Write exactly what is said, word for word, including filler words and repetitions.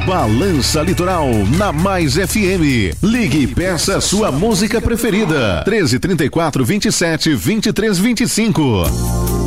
Balança Litoral na Mais F M. Ligue e peça sua música preferida. treze, trinta e quatro, vinte e sete, vinte e três, vinte e cinco.